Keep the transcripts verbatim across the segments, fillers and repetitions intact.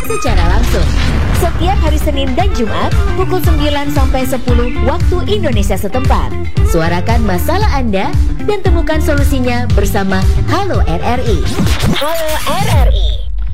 secara langsung. Setiap hari Senin dan Jumat pukul sembilan sampai sepuluh waktu Indonesia setempat. Suarakan masalah Anda dan temukan solusinya bersama Halo R R I. Halo R R I.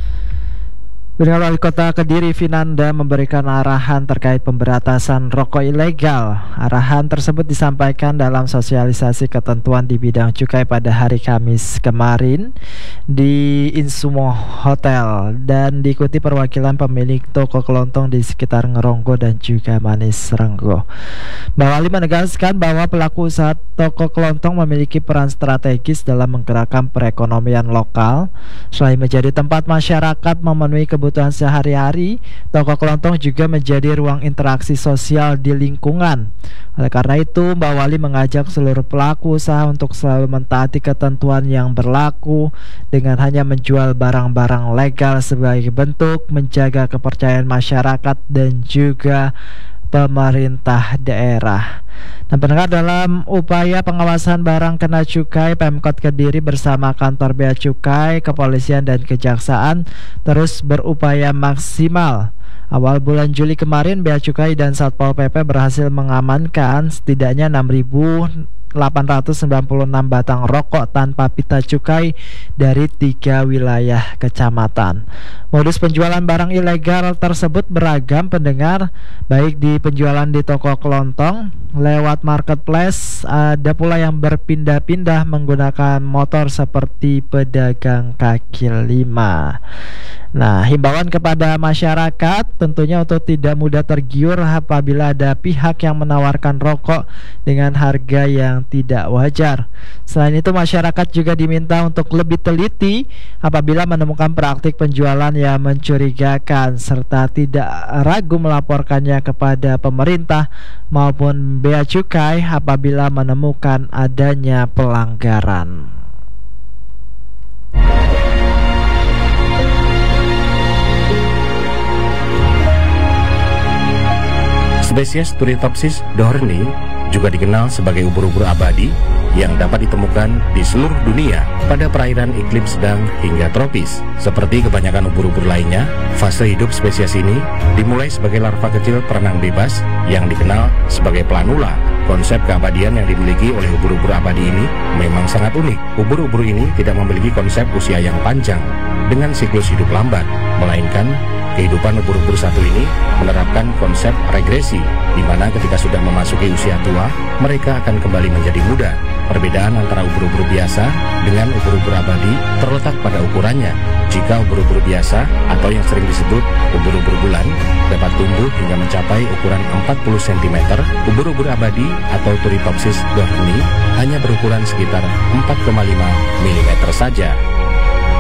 Wali Kota Kediri Vinanda memberikan arahan terkait pemberantasan rokok ilegal. Arahan tersebut disampaikan dalam sosialisasi ketentuan di bidang cukai pada hari Kamis kemarin di Insumo Hotel dan diikuti perwakilan pemilik toko kelontong di sekitar Ngeronggo dan juga Manis Renggo. Mbak Wali menegaskan bahwa pelaku usaha toko kelontong memiliki peran strategis dalam menggerakkan perekonomian lokal. Selain menjadi tempat masyarakat memenuhi kebutuhan kebutuhan sehari-hari, toko kelontong juga menjadi ruang interaksi sosial di lingkungan. Oleh karena itu, Mbak Wali mengajak seluruh pelaku usaha untuk selalu mentaati ketentuan yang berlaku dengan hanya menjual barang-barang legal sebagai bentuk menjaga kepercayaan masyarakat dan juga pemerintah daerah. Dan pendengar, dalam upaya pengawasan barang kena cukai, Pemkot Kediri bersama kantor Bea Cukai, kepolisian dan kejaksaan terus berupaya maksimal. Awal bulan Juli kemarin, Bea Cukai dan Satpol P P berhasil mengamankan setidaknya enam ribu delapan ratus sembilan puluh enam batang rokok tanpa pita cukai dari tiga wilayah kecamatan. Modus penjualan barang ilegal tersebut beragam, pendengar, baik di penjualan di toko kelontong, lewat marketplace, ada pula yang berpindah-pindah menggunakan motor seperti pedagang kaki lima. Nah, himbauan kepada masyarakat tentunya untuk tidak mudah tergiur apabila ada pihak yang menawarkan rokok dengan harga yang tidak wajar. Selain itu, masyarakat juga diminta untuk lebih teliti apabila menemukan praktik penjualan yang mencurigakan serta tidak ragu melaporkannya kepada pemerintah maupun Bea Cukai apabila menemukan adanya pelanggaran. Spesies Turritopsis dohrni juga dikenal sebagai ubur-ubur abadi yang dapat ditemukan di seluruh dunia pada perairan iklim sedang hingga tropis. Seperti kebanyakan ubur-ubur lainnya, fase hidup spesies ini dimulai sebagai larva kecil perenang bebas yang dikenal sebagai planula. Konsep keabadian yang dimiliki oleh ubur-ubur abadi ini memang sangat unik. Ubur-ubur ini tidak memiliki konsep usia yang panjang dengan siklus hidup lambat, melainkan kehidupan ubur-ubur satu ini menerapkan konsep regresi, di mana ketika sudah memasuki usia tua, mereka akan kembali menjadi muda. Perbedaan antara ubur-ubur biasa dengan ubur-ubur abadi terletak pada ukurannya. Jika ubur-ubur biasa atau yang sering disebut ubur-ubur bulan dapat tumbuh hingga mencapai ukuran empat puluh sentimeter, ubur-ubur abadi atau Turritopsis dohrni hanya berukuran sekitar empat koma lima milimeter saja.